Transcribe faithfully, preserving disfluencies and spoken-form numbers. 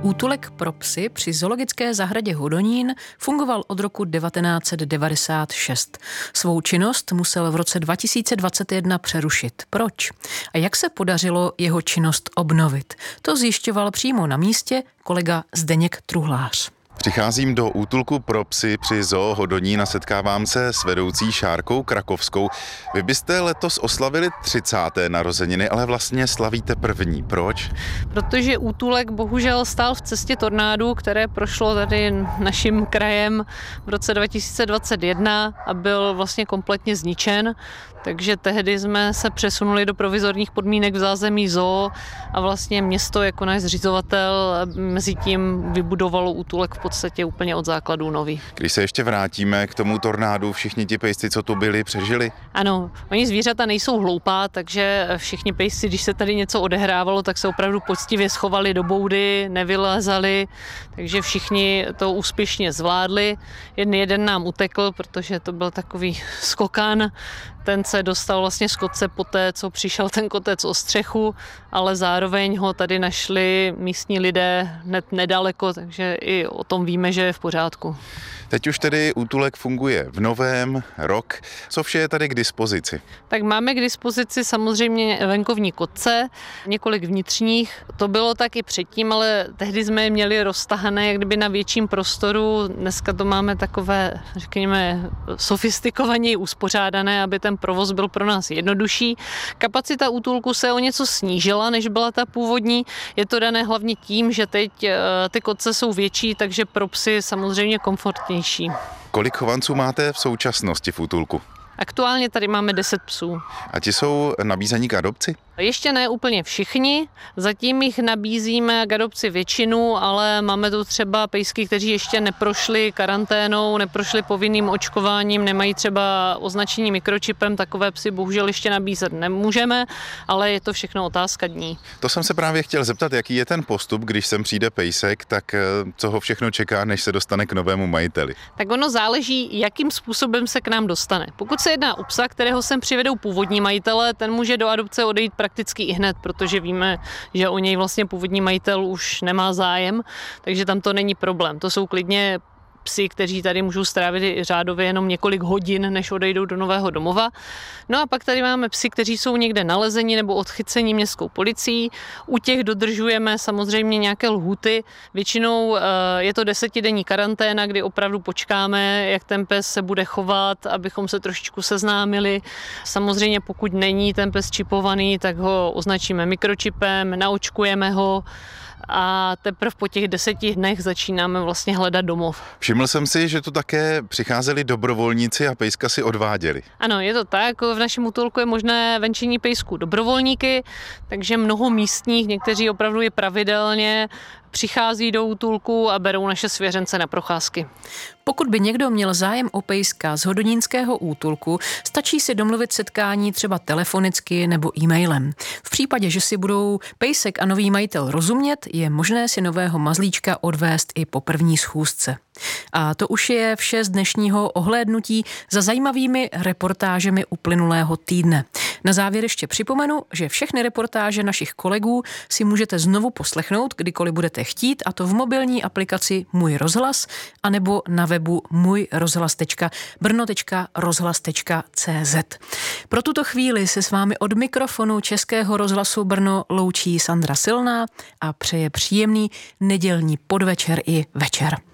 Útulek pro psy při zoologické zahradě Hodonín fungoval od roku devatenáct set devadesát šest. Svou činnost musel v roce dva tisíce dvacet jedna přerušit. Proč? A jak se podařilo jeho činnost obnovit? To zjišťoval přímo na místě kolega Zdeněk Truhlář. Přicházím do útulku pro psy při Zoo Hodonín a setkávám se s vedoucí Šárkou Krakovskou. Vy byste letos oslavili třicáté narozeniny, ale vlastně slavíte první. Proč? Protože útulek bohužel stál v cestě tornádu, které prošlo tady naším krajem v roce dva tisíce dvacet jedna a byl vlastně kompletně zničen. Takže tehdy jsme se přesunuli do provizorních podmínek v zázemí zoo a vlastně město jako náš zřizovatel mezi tím vybudovalo útulek v podstatě úplně od základů nový. Když se ještě vrátíme k tomu tornádu, všichni ti pejsci, co tu byli, přežili? Ano, oni zvířata nejsou hloupá, takže všichni pejsci, když se tady něco odehrávalo, tak se opravdu poctivě schovali do boudy, nevylezali, takže všichni to úspěšně zvládli. Jen jeden nám utekl, protože to byl takový skokan. Ten se dostal vlastně z kotce poté, co přišel ten kotec o střechu, ale zároveň ho tady našli místní lidé hned nedaleko, takže i o tom víme, že je v pořádku. Teď už tedy útulek funguje v novém rok. Co vše je tady k dispozici? Tak máme k dispozici samozřejmě venkovní kotce, několik vnitřních. To bylo tak i předtím, ale tehdy jsme je měli roztahané jak kdyby na větším prostoru. Dneska to máme takové, řekněme, sofistikovaněji uspořádané, aby ten provoz byl pro nás jednodušší. Kapacita útulku se o něco snížila, než byla ta původní. Je to dané hlavně tím, že teď ty kotce jsou větší, takže pro psy samozřejmě komfortnější. Kolik chovanců máte v současnosti v útulku? Aktuálně tady máme deset psů. A ti jsou nabízení k adopci? Ještě ne úplně všichni, zatím jich nabízíme k adopci většinu, ale máme tu třeba pejsky, kteří ještě neprošli karanténou, neprošli povinným očkováním, nemají třeba označení mikročipem, takové psy bohužel ještě nabízet nemůžeme, ale je to všechno otázka dní. To jsem se právě chtěl zeptat, jaký je ten postup, když sem přijde pejsek, tak co ho všechno čeká, než se dostane k novému majiteli? Tak ono záleží, jakým způsobem se k nám dostane. Pokud se jedná o psa, kterého sem přivedou původní majitele, ten může do adopce odejít prakticky i hned, protože víme, že o něj vlastně původní majitel už nemá zájem, takže tam to není problém. To jsou klidně psi, kteří tady můžou strávit řádově jenom několik hodin, než odejdou do nového domova. No a pak tady máme psi, kteří jsou někde nalezeni nebo odchyceni městskou policií. U těch dodržujeme samozřejmě nějaké lhůty. Většinou je to desetidenní karanténa, kdy opravdu počkáme, jak ten pes se bude chovat, abychom se trošičku seznámili. Samozřejmě pokud není ten pes čipovaný, tak ho označíme mikročipem, naočkujeme ho, a teprve po těch deseti dnech začínáme vlastně hledat domov. Všiml jsem si, že tu také přicházeli dobrovolníci a pejska si odváděli. Ano, je to tak. V našem útulku je možné venčení pejsků dobrovolníky, takže mnoho místních, někteří opravdu je pravidelně, přichází do útulku a berou naše svěřence na procházky. Pokud by někdo měl zájem o pejska z hodonínského útulku, stačí si domluvit setkání třeba telefonicky nebo e-mailem. V případě, že si budou pejsek a nový majitel rozumět, je možné si nového mazlíčka odvést i po první schůzce. A to už je vše z dnešního ohlédnutí za zajímavými reportážemi uplynulého týdne. Na závěr ještě připomenu, že všechny reportáže našich kolegů si můžete znovu poslechnout, kdykoliv budete chtít, a to v mobilní aplikaci Můj rozhlas anebo na webu můj rozhlas tečka brno tečka rozhlas tečka cé zet. Pro tuto chvíli se s vámi od mikrofonu Českého rozhlasu Brno loučí Sandra Silná a přeje příjemný nedělní podvečer i večer.